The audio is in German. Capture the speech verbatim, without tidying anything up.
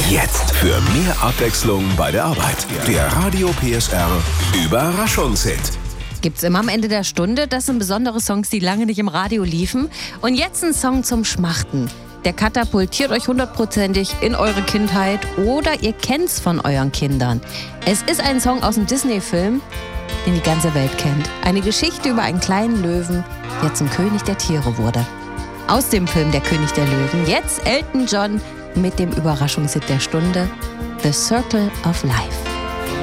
Jetzt für mehr Abwechslung bei der Arbeit. Der Radio P S R Überraschungshit. Gibt's immer am Ende der Stunde. Das sind besondere Songs, die lange nicht im Radio liefen. Und jetzt ein Song zum Schmachten. Der katapultiert euch hundertprozentig in eure Kindheit oder ihr kennt's von euren Kindern. Es ist ein Song aus dem Disney-Film, den die ganze Welt kennt. Eine Geschichte über einen kleinen Löwen, der zum König der Tiere wurde. Aus dem Film Der König der Löwen. Jetzt Elton John mit dem Überraschungshit der Stunde, The Circle of Life.